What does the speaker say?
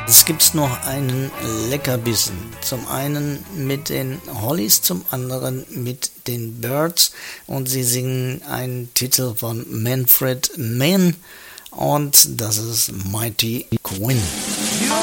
Jetzt gibt's noch einen Leckerbissen. Zum einen mit den Hollies, zum anderen mit den Byrds. Und sie singen einen Titel von Manfred Mann. Und das ist Mighty Quinn.